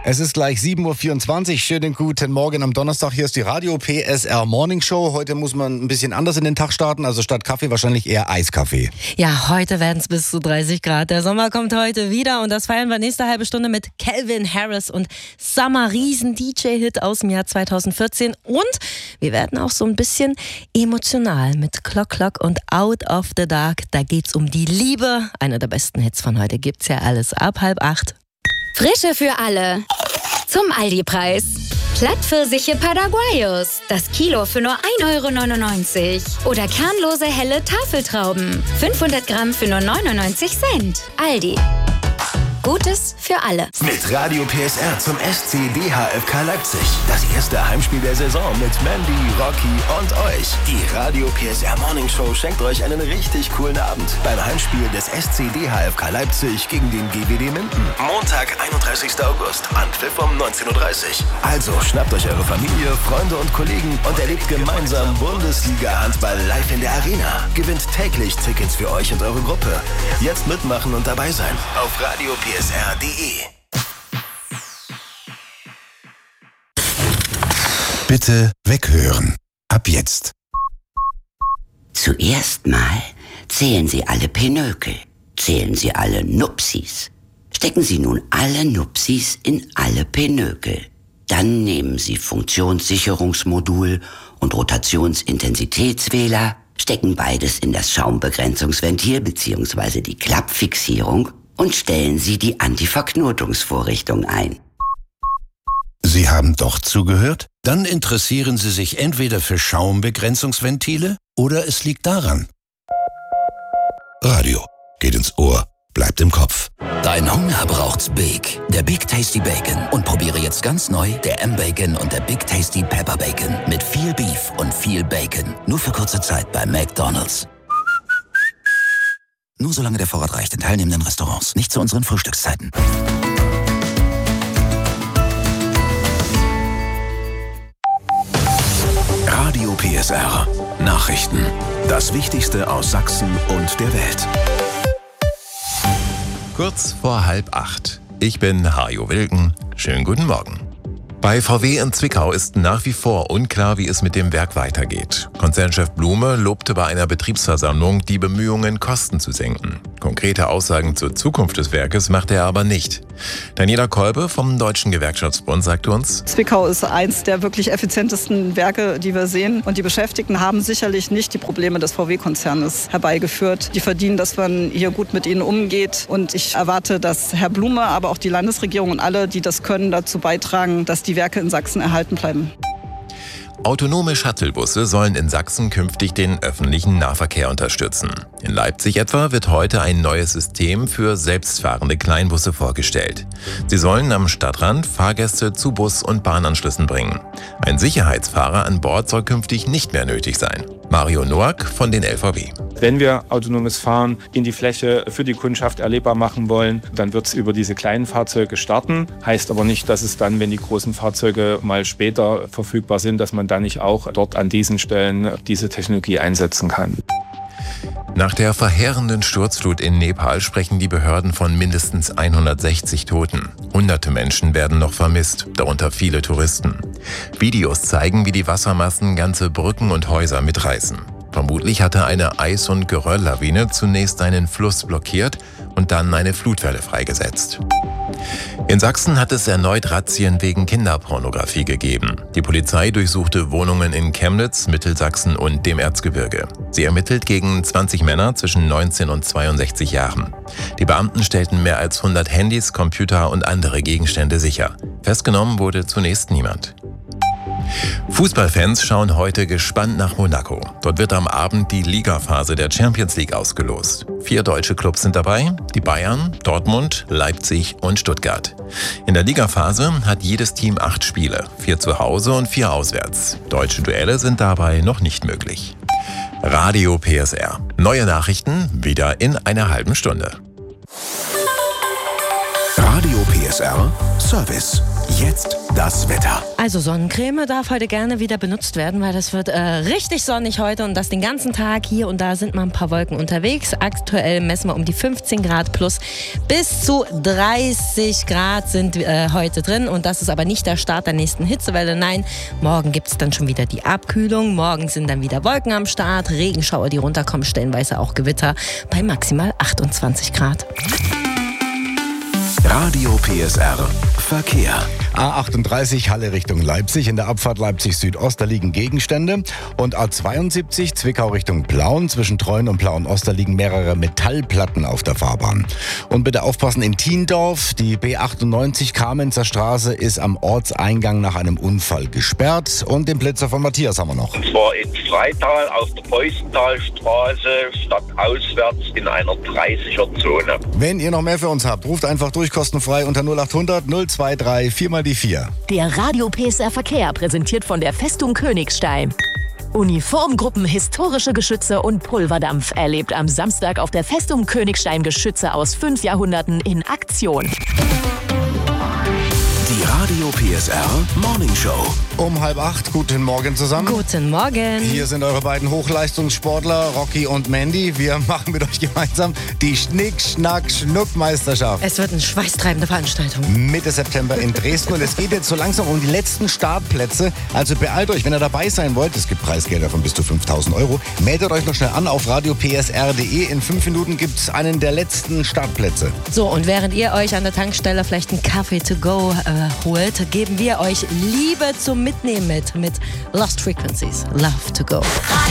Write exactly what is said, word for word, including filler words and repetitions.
Es ist gleich sieben Uhr vierundzwanzig. Schönen guten Morgen am Donnerstag. Hier ist die Radio P S R Morning Show. Heute muss man ein bisschen anders in den Tag starten. Also statt Kaffee wahrscheinlich eher Eiskaffee. Ja, heute werden es bis zu dreißig Grad. Der Sommer kommt heute wieder und das feiern wir nächste halbe Stunde mit Calvin Harris und Summer, riesen D J-Hit aus dem Jahr zweitausendvierzehn. Und wir werden auch so ein bisschen emotional mit Clock Clock und Out of the Dark. Da geht's um die Liebe. Einer der besten Hits von heute gibt's ja alles ab halb acht. Frische für alle. Zum Aldi-Preis. Plattpfirsiche Paraguayos. Das Kilo für nur ein Euro neunundneunzig. Oder kernlose helle Tafeltrauben. fünfhundert Gramm für nur neunundneunzig Cent. Aldi. Gutes für alle. Mit Radio P S R zum S C D H F K Leipzig. Das erste Heimspiel der Saison mit Mandy, Rocky und euch. Die Radio P S R Morning Show schenkt euch einen richtig coolen Abend beim Heimspiel des S C D H F K Leipzig gegen den G W D Minden. Montag, einunddreißigster August, Anpfiff um neunzehn Uhr dreißig. Also schnappt euch eure Familie, Freunde und Kollegen und erlebt gemeinsam Bundesliga-Handball live in der Arena. Gewinnt täglich Tickets für euch und eure Gruppe. Jetzt mitmachen und dabei sein. Auf Radio P S R punkt de. Bitte weghören. Ab jetzt. Zuerst mal zählen Sie alle Pinökel. Zählen Sie alle Nupsis. Stecken Sie nun alle Nupsis in alle Pinökel. Dann nehmen Sie Funktionssicherungsmodul und Rotationsintensitätswähler, stecken beides in das Schaumbegrenzungsventil bzw. die Klappfixierung und stellen Sie die Antiverknotungsvorrichtung ein. Sie haben doch zugehört? Dann interessieren Sie sich entweder für Schaumbegrenzungsventile oder es liegt daran. Radio geht ins Ohr, bleibt im Kopf. Dein Hunger braucht's Big. Der Big Tasty Bacon. Und probiere jetzt ganz neu der M-Bacon und der Big Tasty Pepper Bacon. Mit viel Beef und viel Bacon. Nur für kurze Zeit bei McDonald's. Nur solange der Vorrat reicht in teilnehmenden Restaurants. Nicht zu unseren Frühstückszeiten. Radio P S R. Nachrichten. Das Wichtigste aus Sachsen und der Welt. Kurz vor halb acht. Ich bin Hajo Wilken. Schönen guten Morgen. Bei V W in Zwickau ist nach wie vor unklar, wie es mit dem Werk weitergeht. Konzernchef Blume lobte bei einer Betriebsversammlung die Bemühungen, Kosten zu senken. Konkrete Aussagen zur Zukunft des Werkes machte er aber nicht. Daniela Kolbe vom Deutschen Gewerkschaftsbund sagte uns: Zwickau ist eins der wirklich effizientesten Werke, die wir sehen. Und die Beschäftigten haben sicherlich nicht die Probleme des V W-Konzernes herbeigeführt. Die verdienen, dass man hier gut mit ihnen umgeht. Und ich erwarte, dass Herr Blume, aber auch die Landesregierung und alle, die das können, dazu beitragen, dass die Werke in Sachsen erhalten bleiben. Autonome Shuttlebusse sollen in Sachsen künftig den öffentlichen Nahverkehr unterstützen. In Leipzig etwa wird heute ein neues System für selbstfahrende Kleinbusse vorgestellt. Sie sollen am Stadtrand Fahrgäste zu Bus- und Bahnanschlüssen bringen. Ein Sicherheitsfahrer an Bord soll künftig nicht mehr nötig sein. Mario Noack von den L V W. Wenn wir autonomes Fahren in die Fläche für die Kundschaft erlebbar machen wollen, dann wird es über diese kleinen Fahrzeuge starten. Heißt aber nicht, dass es dann, wenn die großen Fahrzeuge mal später verfügbar sind, dass man dann nicht auch dort an diesen Stellen diese Technologie einsetzen kann. Nach der verheerenden Sturzflut in Nepal sprechen die Behörden von mindestens hundertsechzig Toten. Hunderte Menschen werden noch vermisst, darunter viele Touristen. Videos zeigen, wie die Wassermassen ganze Brücken und Häuser mitreißen. Vermutlich hatte eine Eis- und Gerölllawine zunächst einen Fluss blockiert und dann eine Flutwelle freigesetzt. In Sachsen hat es erneut Razzien wegen Kinderpornografie gegeben. Die Polizei durchsuchte Wohnungen in Chemnitz, Mittelsachsen und dem Erzgebirge. Sie ermittelt gegen zwanzig Männer zwischen neunzehn und zweiundsechzig Jahren. Die Beamten stellten mehr als hundert Handys, Computer und andere Gegenstände sicher. Festgenommen wurde zunächst niemand. Fußballfans schauen heute gespannt nach Monaco. Dort wird am Abend die Ligaphase der Champions League ausgelost. Vier deutsche Clubs sind dabei, die Bayern, Dortmund, Leipzig und Stuttgart. In der Ligaphase hat jedes Team acht Spiele, vier zu Hause und vier auswärts. Deutsche Duelle sind dabei noch nicht möglich. Radio P S R. Neue Nachrichten wieder in einer halben Stunde. Radio P S R Service. Jetzt das Wetter. Also Sonnencreme darf heute gerne wieder benutzt werden, weil das wird äh, richtig sonnig heute und das den ganzen Tag. Hier und da sind mal ein paar Wolken unterwegs. Aktuell messen wir um die fünfzehn Grad plus. Bis zu dreißig Grad sind äh, heute drin und das ist aber nicht der Start der nächsten Hitzewelle. Nein, morgen gibt es dann schon wieder die Abkühlung. Morgen sind dann wieder Wolken am Start, Regenschauer, die runterkommen, stellenweise auch Gewitter bei maximal achtundzwanzig Grad. Radio P S R Verkehr. A achtunddreißig Halle Richtung Leipzig. In der Abfahrt Leipzig Südost, da liegen Gegenstände. Und A zweiundsiebzig Zwickau Richtung Plauen. Zwischen Treuen und Plauen-Ost, da liegen mehrere Metallplatten auf der Fahrbahn. Und bitte aufpassen in Thiendorf. Die B achtundneunzig Kamenzer Straße ist am Ortseingang nach einem Unfall gesperrt. Und den Blitzer von Matthias haben wir noch. Und zwar in Freital auf der Beusthalstraße, stadtauswärts in einer dreißiger Zone. Wenn ihr noch mehr für uns habt, ruft einfach durch, kostenfrei unter null achthundert null zweiunddreißig vier mal die vier. Der Radio P S R Verkehr präsentiert von der Festung Königstein. Uniformgruppen, historische Geschütze und Pulverdampf erlebt am Samstag auf der Festung Königstein Geschütze aus fünf Jahrhunderten in Aktion. Die Radio P S R Morning Show. Um halb acht, guten Morgen zusammen. Guten Morgen. Hier sind eure beiden Hochleistungssportler, Rocky und Mandy. Wir machen mit euch gemeinsam die Schnick-Schnack-Schnuck-Meisterschaft. Es wird eine schweißtreibende Veranstaltung. Mitte September in Dresden und es geht jetzt so langsam um die letzten Startplätze. Also beeilt euch, wenn ihr dabei sein wollt. Es gibt Preisgelder von bis zu fünftausend Euro. Meldet euch noch schnell an auf radio p s r punkt d e. In fünf Minuten gibt es einen der letzten Startplätze. So, und während ihr euch an der Tankstelle vielleicht einen Kaffee to go äh, holt, geben wir euch Liebe zum Mitnehmen mit, mit Lost Frequencies. Love to go.